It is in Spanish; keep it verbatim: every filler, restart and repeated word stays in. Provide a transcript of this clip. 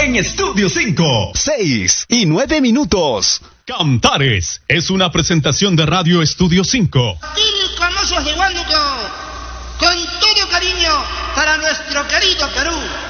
en Estudio cinco. seis y nueve minutos. Cantares es una presentación de Radio Estudio cinco. El famoso de Huánuco, con todo cariño para nuestro querido Perú.